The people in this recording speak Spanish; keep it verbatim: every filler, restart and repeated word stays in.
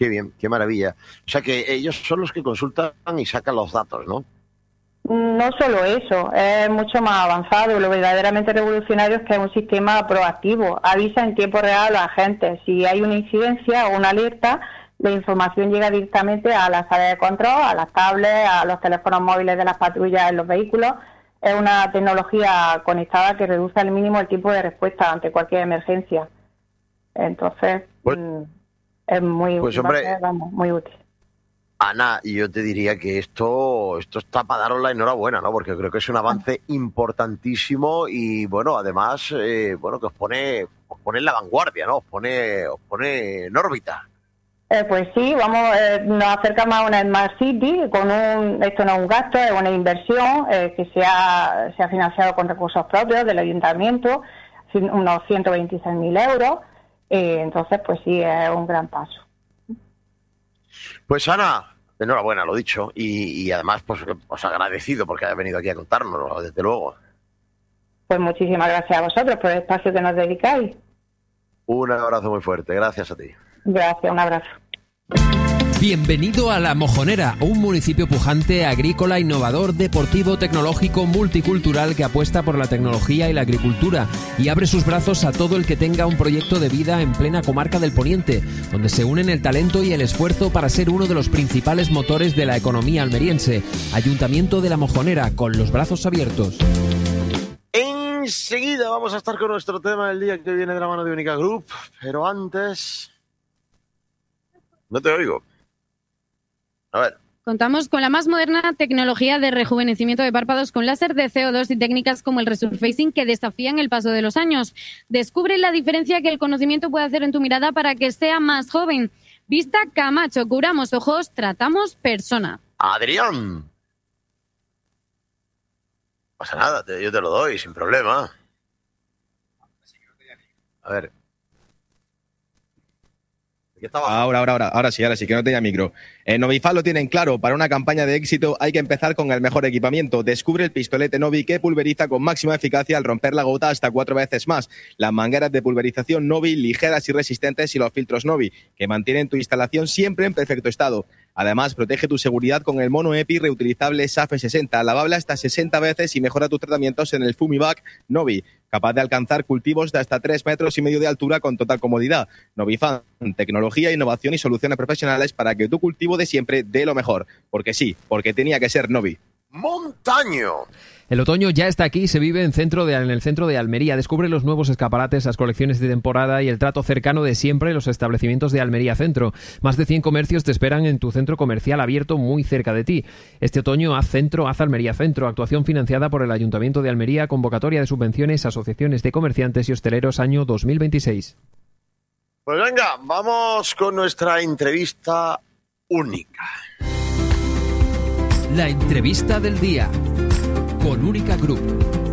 Qué bien, qué maravilla. O sea que ellos son los que consultan y sacan los datos, ¿no? No solo eso, es mucho más avanzado. Lo verdaderamente revolucionario es que es un sistema proactivo. Avisa en tiempo real a la gente. Si hay una incidencia o una alerta, la información llega directamente a la sala de control, a las tablets, a los teléfonos móviles de las patrullas en los vehículos. Es una tecnología conectada que reduce al mínimo el tiempo de respuesta ante cualquier emergencia. Entonces, pues, es muy, pues, hombre, vamos, muy útil. Ana, yo te diría que esto, esto está para daros la enhorabuena, ¿no? Porque creo que es un avance importantísimo y, bueno, además, eh, bueno, que os pone, os pone en la vanguardia, ¿no? Os pone, os pone en órbita. Eh, pues sí, vamos, eh, nos acercamos a una Smart City, con un, esto no es un gasto, es una inversión eh, que se ha, se ha financiado con recursos propios del ayuntamiento, unos ciento veintiséis mil euros, eh, entonces pues sí, es un gran paso. Pues Ana, enhorabuena, lo dicho, y, y además pues os agradecido porque hayas venido aquí a contárnoslo, desde luego. Pues muchísimas gracias a vosotros por el espacio que nos dedicáis. Un abrazo muy fuerte, gracias a ti. Gracias, un abrazo. Bienvenido a La Mojonera, un municipio pujante, agrícola, innovador, deportivo, tecnológico, multicultural que apuesta por la tecnología y la agricultura y abre sus brazos a todo el que tenga un proyecto de vida en plena comarca del Poniente, donde se unen el talento y el esfuerzo para ser uno de los principales motores de la economía almeriense. Ayuntamiento de La Mojonera, con los brazos abiertos. Enseguida vamos a estar con nuestro tema del día que viene de la mano de Única Group, pero antes... No te oigo. A ver. Contamos con la más moderna tecnología de rejuvenecimiento de párpados con láser de C O dos y técnicas como el resurfacing que desafían el paso de los años. Descubre la diferencia que el conocimiento puede hacer en tu mirada para que sea más joven. Vista Camacho, curamos ojos, tratamos persona. Adrián. No pasa nada, te, yo te lo doy sin problema. A ver. Ahora, ahora, ahora, ahora sí, ahora sí, que no tenía micro. En Novifaz lo tienen claro, para una campaña de éxito hay que empezar con el mejor equipamiento. Descubre el pistolete Novi que pulveriza con máxima eficacia al romper la gota hasta cuatro veces más. Las mangueras de pulverización Novi, ligeras y resistentes, y los filtros Novi, que mantienen tu instalación siempre en perfecto estado. Además, protege tu seguridad con el mono EPI reutilizable S A F E sesenta, lavable hasta sesenta veces y mejora tus tratamientos en el Fumivac Novi, capaz de alcanzar cultivos de hasta tres metros y medio de altura con total comodidad. Novifaz, tecnología, innovación y soluciones profesionales para que tu cultivo de siempre dé lo mejor. Porque sí, porque tenía que ser Novi. Montaño. El otoño ya está aquí y se vive en, centro de, en el centro de Almería. Descubre los nuevos escaparates, las colecciones de temporada y el trato cercano de siempre en los establecimientos de Almería Centro. Más de cien comercios te esperan en tu centro comercial abierto muy cerca de ti. Este otoño haz centro, haz Almería Centro. Actuación financiada por el Ayuntamiento de Almería, convocatoria de subvenciones, asociaciones de comerciantes y hosteleros año dos mil veintiséis. Pues venga, vamos con nuestra entrevista única. La entrevista del día con Única Group.